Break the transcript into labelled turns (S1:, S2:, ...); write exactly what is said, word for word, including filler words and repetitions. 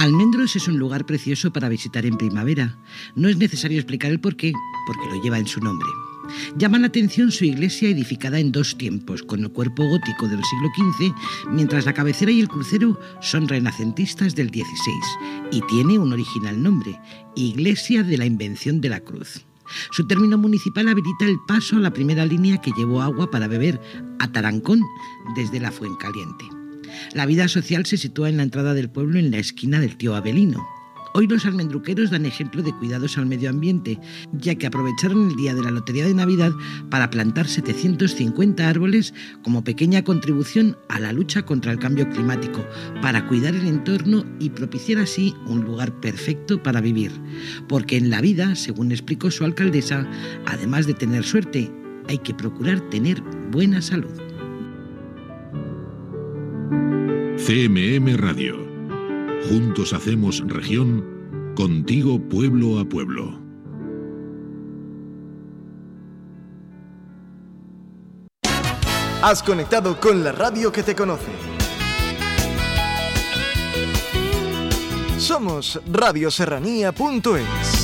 S1: Almendros es un lugar precioso para visitar en primavera. No es necesario explicar el porqué, porque lo lleva en su nombre. Llama la atención su iglesia edificada en dos tiempos, con el cuerpo gótico del siglo quince, mientras la cabecera y el crucero son renacentistas del dieciséis, y tiene un original nombre, Iglesia de la Invención de la Cruz. Su término municipal habilita el paso a la primera línea que llevó agua para beber a Tarancón desde la Fuencaliente. La vida social se sitúa en la entrada del pueblo en la esquina del Tío Abelino. Hoy los almendruqueros dan ejemplo de cuidados al medio ambiente, ya que aprovecharon el día de la Lotería de Navidad para plantar setecientos cincuenta árboles como pequeña contribución a la lucha contra el cambio climático, para cuidar el entorno y propiciar así un lugar perfecto para vivir. Porque en la vida, según explicó su alcaldesa, además de tener suerte, hay que procurar tener buena salud.
S2: C M M Radio. Juntos hacemos región, contigo pueblo a pueblo.
S3: Has conectado con la radio que te conoce. Somos radio serranía punto es.